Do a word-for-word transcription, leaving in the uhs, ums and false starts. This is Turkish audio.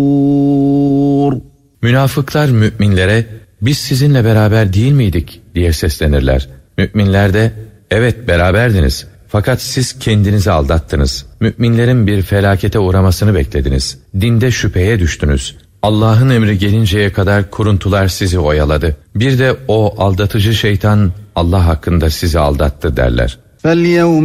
Münafıklar müminlere biz sizinle beraber değil miydik diye seslenirler. Müminler de evet beraberdiniz fakat siz kendinizi aldattınız. Müminlerin bir felakete uğramasını beklediniz. Dinde şüpheye düştünüz. Allah'ın emri gelinceye kadar kuruntular sizi oyaladı. Bir de o aldatıcı şeytan Allah hakkında sizi aldattı derler.